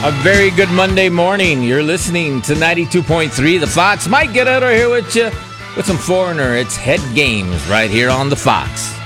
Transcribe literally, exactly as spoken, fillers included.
A very good Monday morning. You're listening to ninety-two point three The Fox. Mike Guerrero here with you with some Foreigner. It's Head Games right here on The Fox.